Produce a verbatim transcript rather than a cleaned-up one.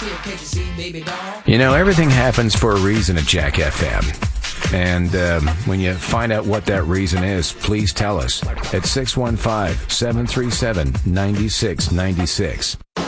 You know, everything happens for a reason at Jack F M. And um, when you find out what that reason is, please tell us at six one five, seven three seven, nine six nine six.